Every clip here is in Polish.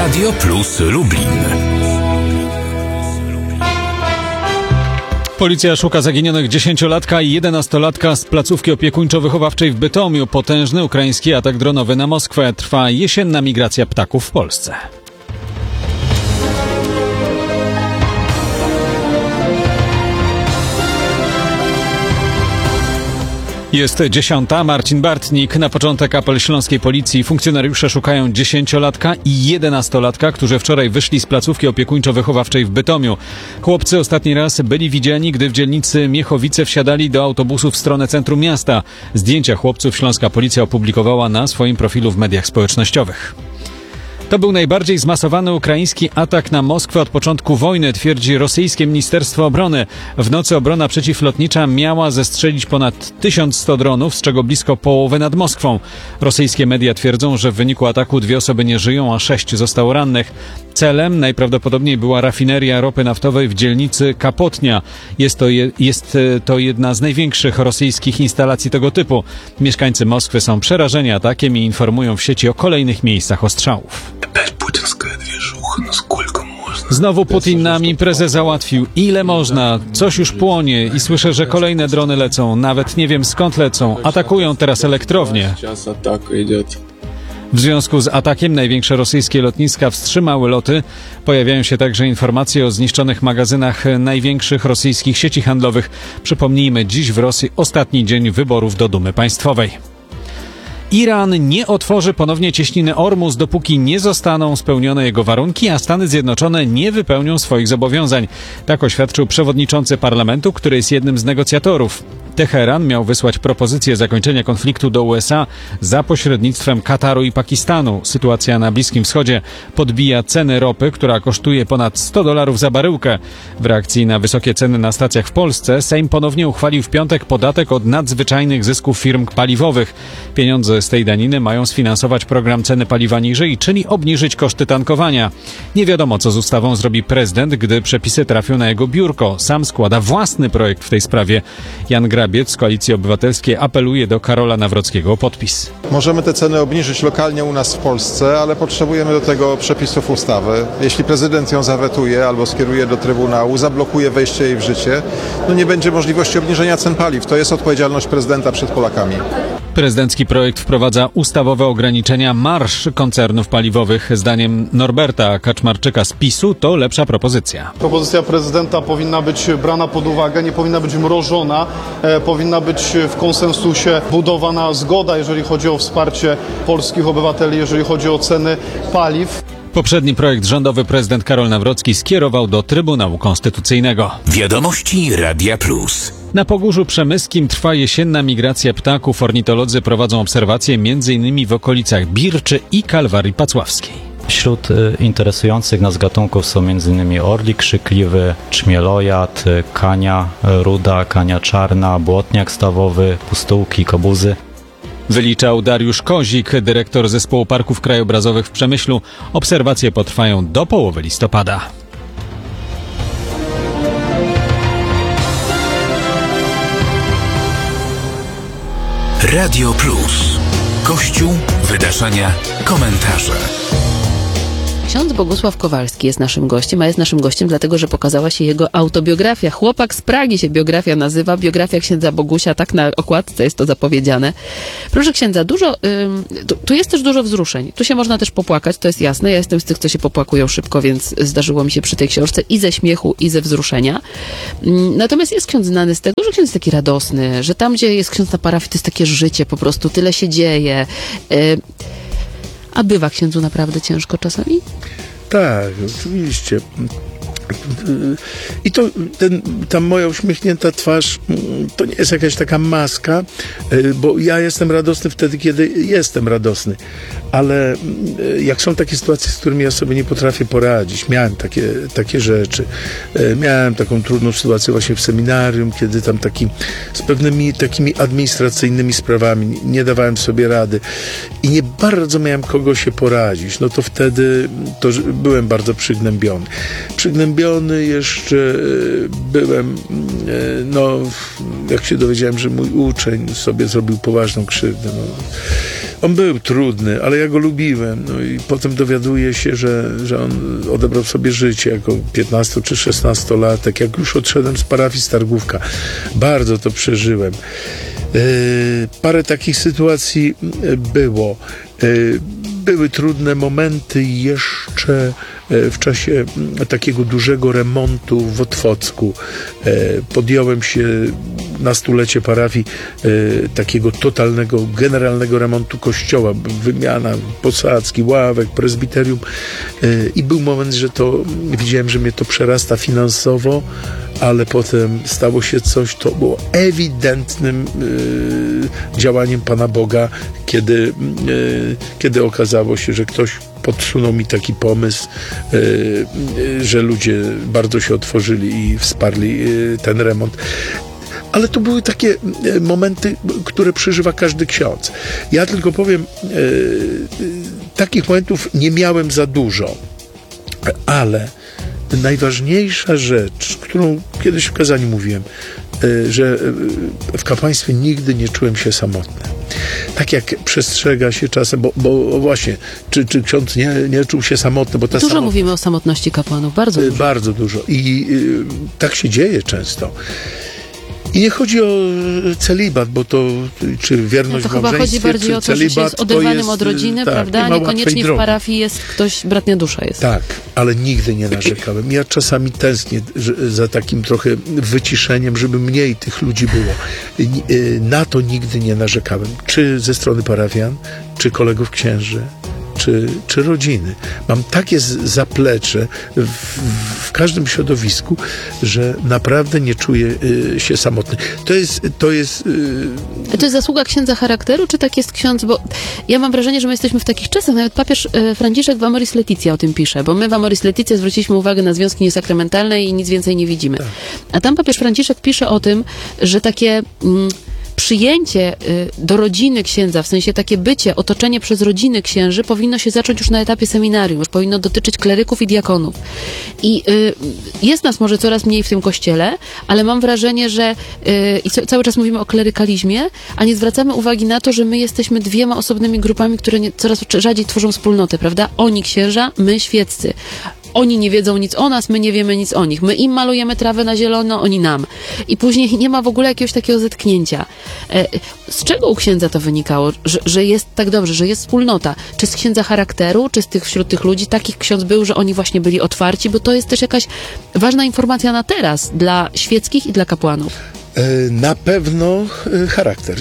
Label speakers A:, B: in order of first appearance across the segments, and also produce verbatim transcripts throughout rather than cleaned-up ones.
A: Radio Plus Lublin.
B: Policja szuka zaginionych dziesięciolatka i jedenastolatka z placówki opiekuńczo-wychowawczej w Bytomiu. Potężny ukraiński atak dronowy na Moskwę. Trwa jesienna migracja ptaków w Polsce. Jest dziesiąta. Marcin Bartnik. Na początek apel śląskiej policji. Funkcjonariusze szukają dziesięciolatka i jedenastolatka, którzy wczoraj wyszli z placówki opiekuńczo-wychowawczej w Bytomiu. Chłopcy ostatni raz byli widziani, gdy w dzielnicy Miechowice wsiadali do autobusu w stronę centrum miasta. Zdjęcia chłopców śląska policja opublikowała na swoim profilu w mediach społecznościowych. To był najbardziej zmasowany ukraiński atak na Moskwę od początku wojny, twierdzi rosyjskie Ministerstwo Obrony. W nocy obrona przeciwlotnicza miała zestrzelić ponad tysiąc sto dronów, z czego blisko połowy nad Moskwą. Rosyjskie media twierdzą, że w wyniku ataku dwie osoby nie żyją, a sześć zostało rannych. Celem najprawdopodobniej była rafineria ropy naftowej w dzielnicy Kapotnia. Jest to, je, jest to jedna z największych rosyjskich instalacji tego typu. Mieszkańcy Moskwy są przerażeni atakiem i informują w sieci o kolejnych miejscach ostrzałów. Znowu Putin nam imprezę załatwił. Ile można? Coś już płonie i słyszę, że kolejne drony lecą. Nawet nie wiem skąd lecą. Atakują teraz elektrownię. W związku z atakiem największe rosyjskie lotniska wstrzymały loty. Pojawiają się także informacje o zniszczonych magazynach największych rosyjskich sieci handlowych. Przypomnijmy, dziś w Rosji ostatni dzień wyborów do Dumy Państwowej. Iran nie otworzy ponownie cieśniny Ormus, dopóki nie zostaną spełnione jego warunki, a Stany Zjednoczone nie wypełnią swoich zobowiązań. Tak oświadczył przewodniczący parlamentu, który jest jednym z negocjatorów. Teheran miał wysłać propozycję zakończenia konfliktu do U S A za pośrednictwem Kataru i Pakistanu. Sytuacja na Bliskim Wschodzie podbija ceny ropy, która kosztuje ponad sto dolarów za baryłkę. W reakcji na wysokie ceny na stacjach w Polsce Sejm ponownie uchwalił w piątek podatek od nadzwyczajnych zysków firm paliwowych. Pieniądze z tej daniny mają sfinansować program ceny paliwa niżej, czyli obniżyć koszty tankowania. Nie wiadomo, co z ustawą zrobi prezydent, gdy przepisy trafią na jego biurko. Sam składa własny projekt w tej sprawie. Jan Grabiec z Koalicji Obywatelskiej apeluje do Karola Nawrockiego o podpis.
C: Możemy te ceny obniżyć lokalnie u nas w Polsce, ale potrzebujemy do tego przepisów ustawy. Jeśli prezydent ją zawetuje albo skieruje do Trybunału, zablokuje wejście jej w życie, no nie będzie możliwości obniżenia cen paliw. To jest odpowiedzialność prezydenta przed Polakami.
B: Prezydencki projekt wprowadza ustawowe ograniczenia marż koncernów paliwowych. Zdaniem Norberta Kaczmarczyka z PiSu to lepsza propozycja.
D: Propozycja prezydenta powinna być brana pod uwagę, nie powinna być mrożona, e, powinna być w konsensusie budowana zgoda, jeżeli chodzi o wsparcie polskich obywateli, jeżeli chodzi o ceny paliw.
B: Poprzedni projekt rządowy prezydent Karol Nawrocki skierował do Trybunału Konstytucyjnego.
A: Wiadomości Radia Plus.
B: Na Pogórzu Przemyskim trwa jesienna migracja ptaków. Ornitolodzy prowadzą obserwacje m.in. w okolicach Birczy i Kalwarii Pacławskiej.
E: Wśród interesujących nas gatunków są m.in. orlik krzykliwy, czmielojad, kania ruda, kania czarna, błotniak stawowy, pustułki, kobuzy.
B: Wyliczał Dariusz Kozik, dyrektor Zespołu Parków Krajobrazowych w Przemyślu. Obserwacje potrwają do połowy listopada.
A: Radio Plus. Kościół, wydarzenia, komentarze.
F: Ksiądz Bogusław Kowalski jest naszym gościem, a jest naszym gościem dlatego, że pokazała się jego autobiografia. Chłopak z Pragi się biografia nazywa. Biografia księdza Bogusia, tak na okładce jest to zapowiedziane. Proszę księdza, dużo, ym, tu, tu jest też dużo wzruszeń. Tu się można też popłakać, to jest jasne. Ja jestem z tych, co się popłakują szybko, więc zdarzyło mi się przy tej książce i ze śmiechu, i ze wzruszenia. Ym, natomiast jest ksiądz znany z tego, że ksiądz jest taki radosny, że tam, gdzie jest ksiądz na parafii, to jest takie życie, po prostu tyle się dzieje. Yy, A bywa księdzu naprawdę ciężko czasami?
G: Tak, oczywiście. I to ten, ta moja uśmiechnięta twarz to nie jest jakaś taka maska, bo ja jestem radosny wtedy, kiedy jestem radosny, ale jak są takie sytuacje, z którymi ja sobie nie potrafię poradzić, miałem takie, takie rzeczy, miałem taką trudną sytuację właśnie w seminarium, kiedy tam taki, z pewnymi takimi administracyjnymi sprawami nie dawałem sobie rady i nie bardzo miałem kogo się poradzić, no to wtedy to byłem bardzo przygnębiony. Przygnębiony jeszcze byłem, no jak się dowiedziałem, że mój uczeń sobie zrobił poważną krzywdę, no, On był trudny, ale ja go lubiłem. No i potem dowiaduję się, że, że on odebrał sobie życie jako piętnasto czy szesnastolatek, jak już odszedłem z parafii Stargówka. Bardzo to przeżyłem. Yy, parę takich sytuacji było. Yy, były trudne momenty jeszcze w czasie takiego dużego remontu w Otwocku. Podjąłem się na stulecie parafii takiego totalnego, generalnego remontu kościoła. Wymiana posadzki, ławek, prezbiterium. I był moment, że to widziałem, że mnie to przerasta finansowo, ale potem stało się coś, to było ewidentnym y, działaniem Pana Boga, kiedy, y, kiedy okazało się, że ktoś podsunął mi taki pomysł, y, y, że ludzie bardzo się otworzyli i wsparli y, ten remont. Ale to były takie y, momenty, które przeżywa każdy ksiądz. Ja tylko powiem, y, y, takich momentów nie miałem za dużo, ale najważniejsza rzecz, którą kiedyś w kazaniu mówiłem, że w kapłaństwie nigdy nie czułem się samotny. Tak jak przestrzega się czasem, bo, bo właśnie, czy, czy ksiądz nie, nie czuł się samotny, bo ta
F: Dużo
G: samotność,
F: mówimy o samotności kapłanów, bardzo dużo.
G: Bardzo dużo. I y, tak się dzieje często. I nie chodzi o celibat, bo to, czy wierność
F: no to
G: w małżeństwie,
F: chyba chodzi bardziej o to, że się jest oderwanym od rodziny,
G: tak,
F: prawda?
G: nie
F: Niekoniecznie w parafii jest ktoś, bratnia dusza jest.
G: Tak, ale nigdy nie narzekałem. Ja czasami tęsknię że, za takim trochę wyciszeniem, żeby mniej tych ludzi było. Na to nigdy nie narzekałem. Czy ze strony parafian, czy kolegów księży, Czy, czy rodziny. Mam takie z, zaplecze w, w każdym środowisku, że naprawdę nie czuję y, się samotny. To jest... To jest, y...
F: to jest zasługa księdza charakteru, czy tak jest ksiądz? Bo ja mam wrażenie, że my jesteśmy w takich czasach, nawet papież y, Franciszek w Amoris Laetitia o tym pisze, bo my w Amoris Laetitia zwróciliśmy uwagę na związki niesakramentalne i nic więcej nie widzimy. Tak. A tam papież Franciszek pisze o tym, że takie... Mm, przyjęcie y, do rodziny księdza, w sensie takie bycie, otoczenie przez rodziny księży powinno się zacząć już na etapie seminarium, już powinno dotyczyć kleryków i diakonów. I y, jest nas może coraz mniej w tym kościele, ale mam wrażenie, że y, i co, cały czas mówimy o klerykalizmie, a nie zwracamy uwagi na to, że my jesteśmy dwiema osobnymi grupami, które nie, coraz rzadziej tworzą wspólnotę, prawda? Oni księża, my świeccy. Oni nie wiedzą nic o nas, my nie wiemy nic o nich. My im malujemy trawę na zielono, oni nam. I później nie ma w ogóle jakiegoś takiego zetknięcia. Z czego u księdza to wynikało, że, że jest tak dobrze, że jest wspólnota? Czy z księdza charakteru, czy z tych, wśród tych ludzi takich ksiądz był, że oni właśnie byli otwarci? Bo to jest też jakaś ważna informacja na teraz dla świeckich i dla kapłanów.
G: Na pewno charakter.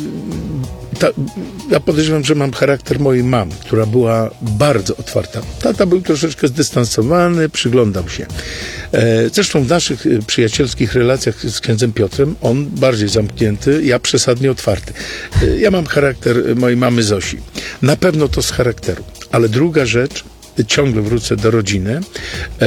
G: Ta, ja podejrzewam, że mam charakter mojej mamy, która była bardzo otwarta. Tata był troszeczkę zdystansowany, przyglądał się. E, zresztą w naszych przyjacielskich relacjach z księdzem Piotrem on bardziej zamknięty, ja przesadnie otwarty. E, ja mam charakter mojej mamy Zosi. Na pewno to z charakteru. Ale druga rzecz, ciągle wrócę do rodziny, e,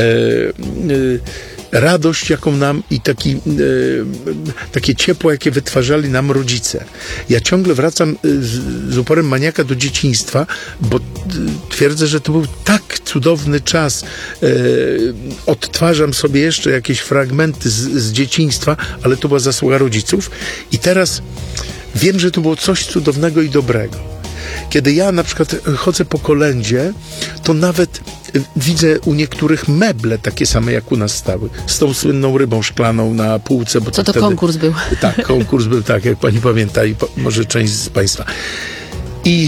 G: e, radość, jaką nam i taki, e, takie ciepło, jakie wytwarzali nam rodzice. Ja ciągle wracam z, z uporem maniaka do dzieciństwa, bo twierdzę, że to był tak cudowny czas. E, odtwarzam sobie jeszcze jakieś fragmenty z, z dzieciństwa, ale to była zasługa rodziców. I teraz wiem, że to było coś cudownego i dobrego. Kiedy ja na przykład chodzę po kolędzie, to nawet widzę u niektórych meble takie same jak u nas stały. Z tą słynną rybą szklaną na półce. Bo
F: Co to,
G: to wtedy...
F: konkurs był?
G: Tak, konkurs był, tak, jak pani pamięta i po, może część z państwa. I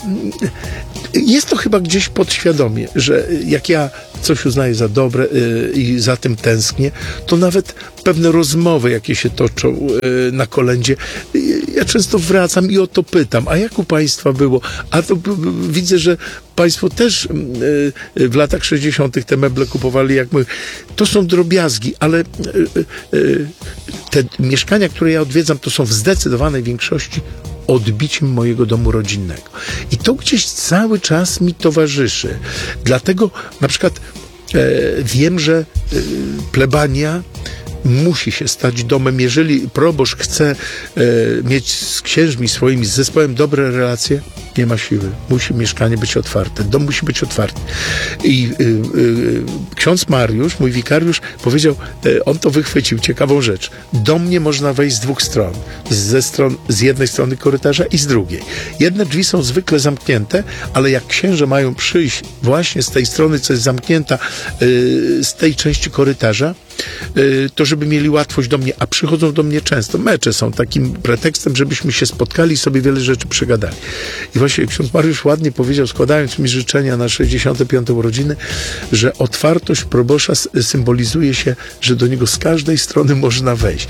G: jest to chyba gdzieś podświadomie, że jak ja coś uznaję za dobre yy, i za tym tęsknię, to nawet pewne rozmowy, jakie się toczą yy, na kolędzie, yy, ja często wracam i o to pytam, a jak u państwa było? A to b- b- widzę, że państwo też yy, w latach sześćdziesiątych te meble kupowali jak my. To są drobiazgi, ale yy, yy, te mieszkania, które ja odwiedzam, to są w zdecydowanej większości odbiciem mojego domu rodzinnego. I to gdzieś cały czas mi towarzyszy. Dlatego na przykład e, wiem, że e, plebania musi się stać domem. Jeżeli proboszcz chce e, mieć z księżmi swoimi, z zespołem dobre relacje, nie ma siły. Musi mieszkanie być otwarte. Dom musi być otwarty. I y, y, ksiądz Mariusz, mój wikariusz, powiedział, y, on to wychwycił, ciekawą rzecz. Do mnie można wejść z dwóch stron. Ze stron, z jednej strony korytarza i z drugiej. Jedne drzwi są zwykle zamknięte, ale jak księże mają przyjść właśnie z tej strony, co jest zamknięta, y, z tej części korytarza, y, to żeby mieli łatwość do mnie, a przychodzą do mnie często. Mecze są takim pretekstem, żebyśmy się spotkali i sobie wiele rzeczy przegadali. I właśnie ksiądz Mariusz ładnie powiedział, składając mi życzenia na sześćdziesiąte piąte urodziny, że otwartość probosza symbolizuje się, że do niego z każdej strony można wejść.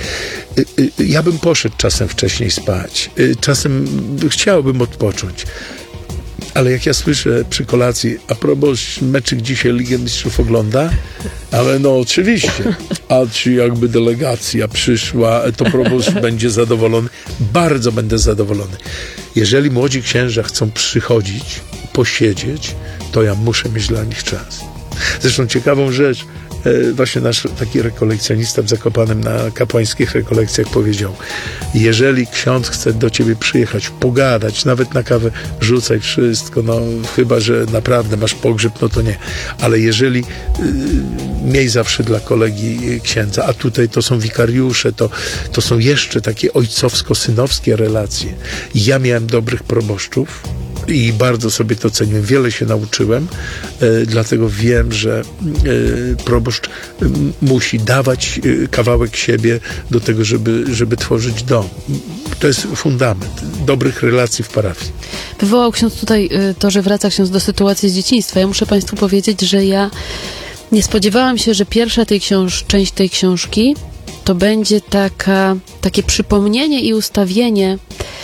G: Ja bym poszedł czasem wcześniej spać, czasem chciałbym odpocząć. Ale jak ja słyszę przy kolacji, a proboszcz meczyk dzisiaj Ligę Mistrzów ogląda, ale no oczywiście, a czy jakby delegacja przyszła, to proboszcz będzie zadowolony. Bardzo będę zadowolony. Jeżeli młodzi księża chcą przychodzić, posiedzieć, to ja muszę mieć dla nich czas. Zresztą ciekawą rzecz, właśnie nasz taki rekolekcjonista w Zakopanem na kapłańskich rekolekcjach powiedział: jeżeli ksiądz chce do ciebie przyjechać, pogadać, nawet na kawę, rzucaj wszystko, no chyba że naprawdę masz pogrzeb, no to nie. Ale jeżeli yy, miej zawsze dla kolegi księdza, a tutaj to są wikariusze, to, to są jeszcze takie ojcowsko-synowskie relacje. Ja miałem dobrych proboszczów i bardzo sobie to ceniłem. Wiele się nauczyłem, e, dlatego wiem, że e, proboszcz e, musi dawać e, kawałek siebie do tego, żeby, żeby tworzyć dom. To jest fundament dobrych relacji w parafii.
F: Wywołał ksiądz tutaj y, to, że wraca ksiądz do sytuacji z dzieciństwa. Ja muszę państwu powiedzieć, że ja nie spodziewałam się, że pierwsza tej książ- część tej książki to będzie taka, takie przypomnienie i ustawienie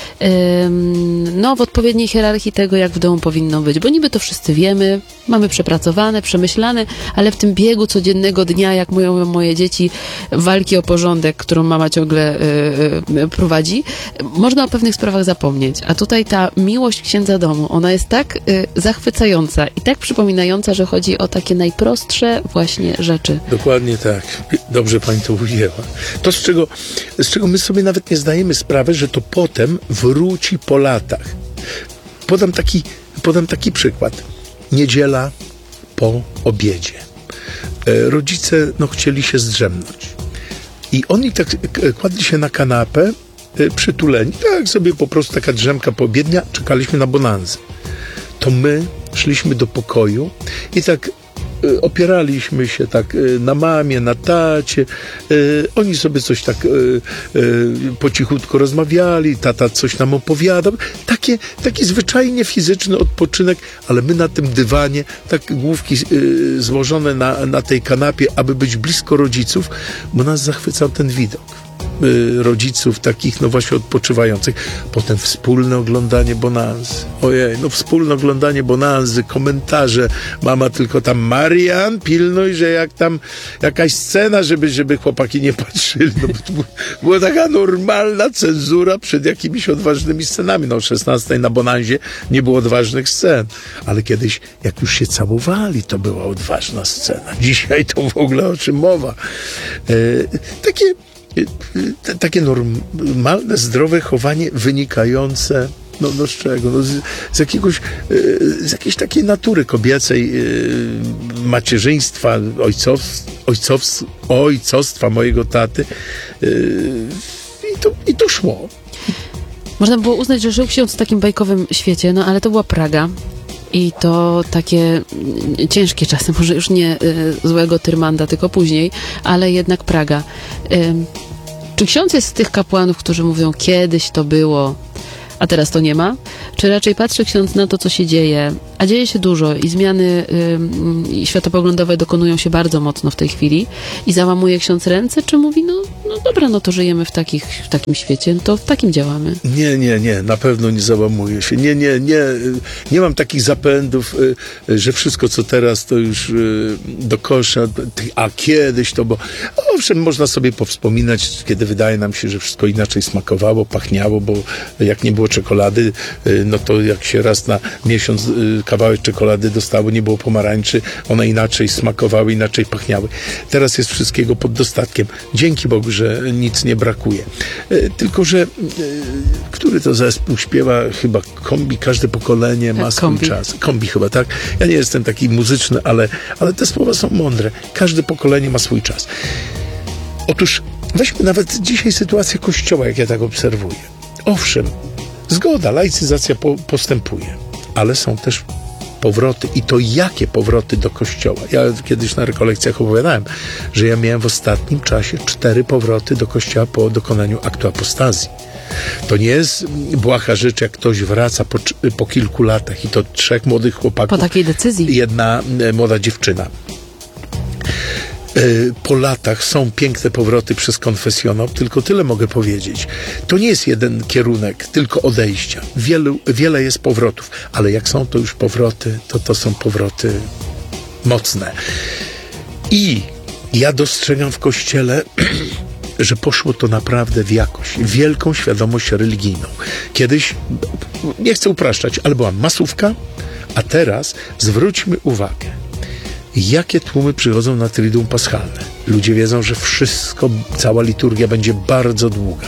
F: ym, no, w odpowiedniej hierarchii tego, jak w domu powinno być. Bo niby to wszyscy wiemy, mamy przepracowane, przemyślane, ale w tym biegu codziennego dnia, jak mówią moje dzieci, walki o porządek, którą mama ciągle y, y, prowadzi, można o pewnych sprawach zapomnieć. A tutaj ta miłość księdza domu, ona jest tak y, zachwycająca i tak przypominająca, że chodzi o takie najprostsze właśnie rzeczy.
G: Dokładnie tak. Dobrze pani to ujęła. To, z czego, z czego my sobie nawet nie zdajemy sprawy, że to potem wróci po latach. Podam taki, podam taki przykład. Niedziela po obiedzie. E, rodzice no, chcieli się zdrzemnąć. I oni tak e, kładli się na kanapę, e, przytuleni. Tak sobie po prostu taka drzemka poobiednia. Czekaliśmy na bonanzę. To my szliśmy do pokoju i tak opieraliśmy się tak na mamie, na tacie. Oni sobie coś tak po cichutku rozmawiali, tata coś nam opowiadał. Takie, taki zwyczajnie fizyczny odpoczynek, ale my na tym dywanie, tak główki złożone na, na tej kanapie, aby być blisko rodziców, bo nas zachwycał ten widok. Rodziców takich, no właśnie odpoczywających. Potem wspólne oglądanie bonanzy. Ojej, no wspólne oglądanie bonanzy, komentarze. Mama tylko tam: Marian, pilnuj, że jak tam jakaś scena, żeby, żeby chłopaki nie patrzyli. No, to była taka normalna cenzura przed jakimiś odważnymi scenami. No o szesnastej na bonanzie nie było odważnych scen. Ale kiedyś, jak już się całowali, to była odważna scena. Dzisiaj to w ogóle o czym mowa. E, takie T- takie normalne, zdrowe chowanie wynikające no, no z czego? No z, z jakiegoś z jakiejś takiej natury kobiecej, macierzyństwa, ojcows, ojcows, ojcostwa mojego taty i to, i to szło.
F: Można było uznać, że żył ksiądz w takim bajkowym świecie, no ale to była Praga. I to takie ciężkie czasy, może już nie y, złego Tyrmanda, tylko później, ale jednak Praga. Y, czy ksiądz jest z tych kapłanów, którzy mówią, kiedyś to było, a teraz to nie ma? Czy raczej patrzy ksiądz na to, co się dzieje? A dzieje się dużo i zmiany y, y, światopoglądowe dokonują się bardzo mocno w tej chwili i załamuje ksiądz ręce, czy mówi, no, no no dobra, no to żyjemy w, takich, w takim świecie, to w takim działamy.
G: Nie, nie, nie, na pewno nie załamuję się. Nie, nie, nie, nie mam takich zapędów, że wszystko co teraz to już do kosza, a kiedyś to, bo owszem, można sobie powspominać, kiedy wydaje nam się, że wszystko inaczej smakowało, pachniało, bo jak nie było czekolady, no to jak się raz na miesiąc kawałek czekolady dostało, nie było pomarańczy, one inaczej smakowały, inaczej pachniały. Teraz jest wszystkiego pod dostatkiem. Dzięki Bogu, że nic nie brakuje. Tylko, że który to zespół śpiewa? Chyba Kombi, każde pokolenie ma
F: tak,
G: swój
F: kombi.
G: czas. Kombi chyba, tak? Ja nie jestem taki muzyczny, ale, ale te słowa są mądre. Każde pokolenie ma swój czas. Otóż weźmy nawet dzisiaj sytuację Kościoła, jak ja tak obserwuję. Owszem, zgoda, laicyzacja po, postępuje, ale są też powroty. I to jakie powroty do Kościoła? Ja kiedyś na rekolekcjach opowiadałem, że ja miałem w ostatnim czasie cztery powroty do Kościoła po dokonaniu aktu apostazji. To nie jest błaha rzecz, jak ktoś wraca po, po kilku latach i to trzech młodych chłopaków.
F: Po takiej decyzji.
G: I jedna młoda dziewczyna. Po latach są piękne powroty przez konfesjonał, tylko tyle mogę powiedzieć. To nie jest jeden kierunek, tylko odejścia. Wielu, wiele jest powrotów, ale jak są to już powroty, to to są powroty mocne. I ja dostrzegam w Kościele, że poszło to naprawdę w jakość, wielką świadomość religijną. Kiedyś, nie chcę upraszczać, ale była masówka, a teraz zwróćmy uwagę, jakie tłumy przychodzą na Triduum Paschalne. Ludzie wiedzą, że wszystko, cała liturgia będzie bardzo długa,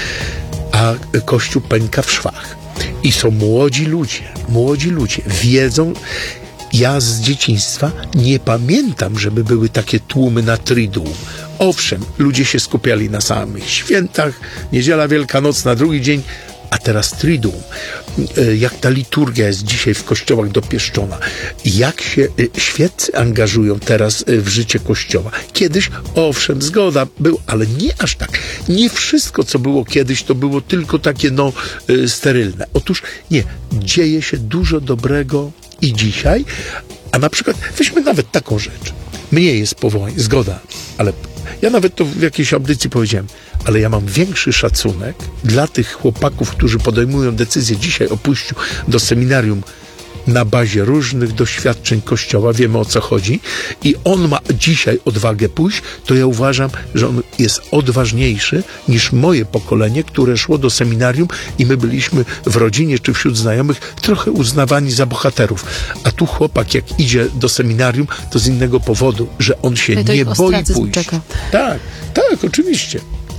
G: a Kościół pęka w szwach. I są młodzi ludzie, młodzi ludzie, wiedzą. Ja z dzieciństwa nie pamiętam, żeby były takie tłumy na Triduum. Owszem, ludzie się skupiali na samych świętach, niedziela wielkanocna, drugi dzień, a teraz Triduum. Jak ta liturgia jest dzisiaj w kościołach dopieszczona. Jak się świeccy angażują teraz w życie Kościoła. Kiedyś, owszem, zgoda, był, ale nie aż tak. Nie wszystko, co było kiedyś, to było tylko takie, no, sterylne. Otóż nie, dzieje się dużo dobrego i dzisiaj, a na przykład, weźmy nawet taką rzecz. Mnie jest powołań, zgoda, ale ja nawet to w jakiejś audycji powiedziałem, ale ja mam większy szacunek dla tych chłopaków, którzy podejmują decyzję dzisiaj o pójściu do seminarium na bazie różnych doświadczeń Kościoła, wiemy o co chodzi, i on ma dzisiaj odwagę pójść, to ja uważam, że on jest odważniejszy niż moje pokolenie, które szło do seminarium i my byliśmy w rodzinie czy wśród znajomych trochę uznawani za bohaterów. A tu chłopak, jak idzie do seminarium, to z innego powodu, że on się
F: to
G: nie boi pójść.
F: Czeka.
G: Tak, tak, oczywiście.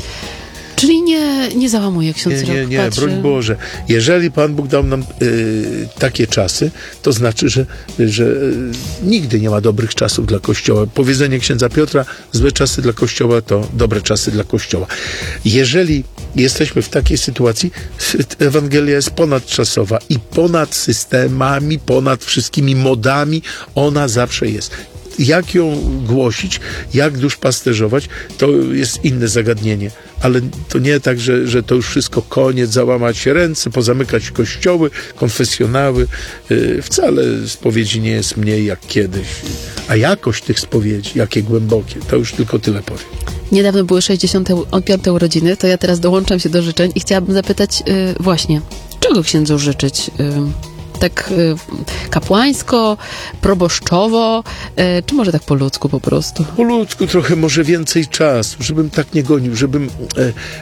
F: Czyli nie, nie załamuje ksiądz
G: Nie, nie,
F: Rok,
G: nie,
F: patrzy...
G: broń Boże. Jeżeli Pan Bóg dał nam y, takie czasy, to znaczy, że, że y, nigdy nie ma dobrych czasów dla Kościoła. Powiedzenie księdza Piotra, złe czasy dla Kościoła to dobre czasy dla Kościoła. Jeżeli jesteśmy w takiej sytuacji, Ewangelia jest ponadczasowa i ponad systemami, ponad wszystkimi modami, ona zawsze jest. Jak ją głosić, jak duszpasterzować, to jest inne zagadnienie. Ale to nie tak, że, że to już wszystko koniec, załamać się ręce, pozamykać kościoły, konfesjonały. Yy, wcale spowiedzi nie jest mniej jak kiedyś. A jakość tych spowiedzi, jakie głębokie, to już tylko tyle powiem.
F: Niedawno były sześćdziesiąte piąte urodziny, to ja teraz dołączam się do życzeń i chciałabym zapytać yy, właśnie, czego księdzu życzyć? Yy... Tak y, kapłańsko, proboszczowo, y, czy może tak po ludzku po prostu?
G: Po ludzku trochę może więcej czasu, żebym tak nie gonił, żebym, e,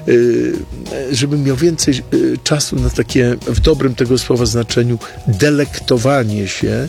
G: e, żebym miał więcej e, czasu na takie, w dobrym tego słowa znaczeniu, delektowanie się e,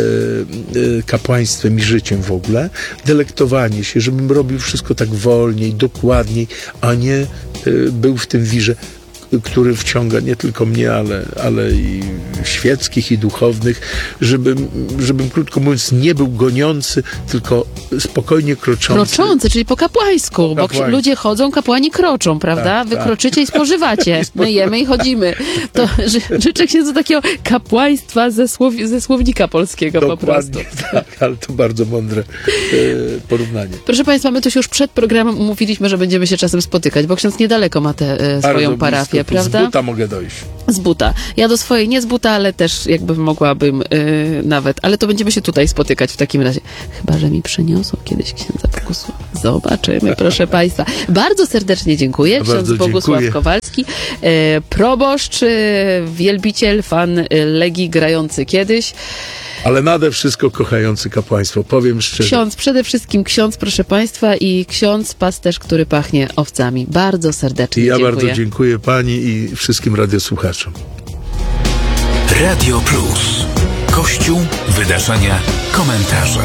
G: e, kapłaństwem i życiem w ogóle, delektowanie się, żebym robił wszystko tak wolniej, dokładniej, a nie e, był w tym wirze, który wciąga nie tylko mnie, ale, ale i świeckich, i duchownych, żebym, żebym, krótko mówiąc, nie był goniący, tylko spokojnie kroczący.
F: Kroczący, czyli po kapłańsku, bo
G: kapłańsku.
F: Ludzie chodzą, kapłani kroczą, prawda?
G: Tak,
F: Wy
G: tak.
F: kroczycie i spożywacie. My jemy i chodzimy. To ży, życzę księdzu takiego kapłaństwa ze, słow, ze słownika polskiego po prostu.
G: Dokładnie, tak, ale to bardzo mądre e, porównanie.
F: Proszę Państwa, my tu się już przed programem umówiliśmy, że będziemy się czasem spotykać, bo ksiądz niedaleko ma tę e, swoją
G: Bardzo
F: parafię,
G: blisko,
F: prawda?
G: Z buta mogę dojść.
F: Z buta. Ja do swojej nie z buta, ale też jakby mogłabym yy, nawet. Ale to będziemy się tutaj spotykać w takim razie. Chyba, że mi przyniosą kiedyś księdza. Bogusław. Zobaczymy, proszę Państwa. Bardzo serdecznie dziękuję. Ksiądz
G: Bardzo
F: Bogusław
G: dziękuję.
F: Kowalski, e, proboszcz, e, wielbiciel, fan e, Legii, grający kiedyś.
G: Ale nade wszystko kochający kapłaństwo, powiem szczerze.
F: Ksiądz, przede wszystkim ksiądz, proszę Państwa, i ksiądz pasterz, który pachnie owcami. Bardzo serdecznie
G: I ja
F: dziękuję.
G: bardzo dziękuję pani i wszystkim radiosłuchaczom.
A: Radio Plus. Kościół, wydarzenia, komentarze.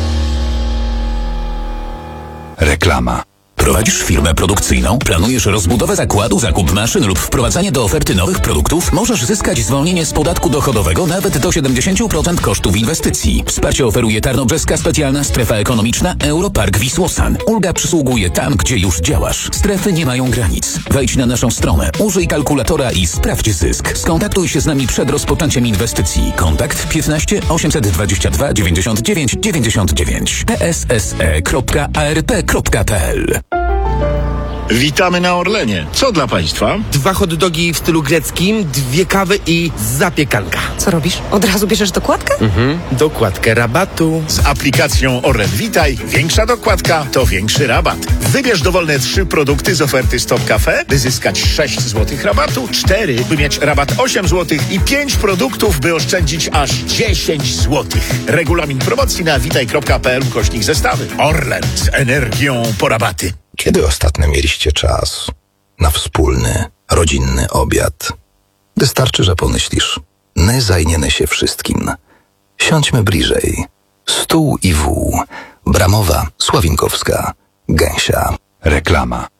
A: Reklama. Prowadzisz firmę produkcyjną? Planujesz rozbudowę zakładu, zakup maszyn lub wprowadzanie do oferty nowych produktów? Możesz zyskać zwolnienie z podatku dochodowego nawet do siedemdziesiąt procent kosztów inwestycji. Wsparcie oferuje Tarnobrzeska Specjalna Strefa Ekonomiczna Europark Wisłosan. Ulga przysługuje tam, gdzie już działasz. Strefy nie mają granic. Wejdź na naszą stronę, użyj kalkulatora i sprawdź zysk. Skontaktuj się z nami przed rozpoczęciem inwestycji. Kontakt piętnaście osiemset dwadzieścia dwa dziewięćdziesiąt dziewięć dziewięćdziesiąt dziewięć p s s e kropka a r p kropka p l.
H: Witamy na Orlenie. Co dla Państwa?
I: Dwa hot dogi w stylu greckim, dwie kawy i zapiekanka.
J: Co robisz? Od razu bierzesz dokładkę?
I: Mhm. Dokładkę rabatu.
H: Z aplikacją Orlen Witaj większa dokładka to większy rabat. Wybierz dowolne trzy produkty z oferty Stop Cafe, by zyskać sześć złotych rabatu, cztery, by mieć rabat osiem złotych i pięć produktów, by oszczędzić aż dziesięć złotych. Regulamin promocji na witaj kropka p l ukośnik zestawy. Orlen z energią po rabaty.
K: Kiedy ostatnio mieliście czas na wspólny, rodzinny obiad? Wystarczy, że pomyślisz, ny zajmiemy się wszystkim. Siądźmy bliżej. Stół i wół. Bramowa, Sławinkowska, Gęsia.
A: Reklama.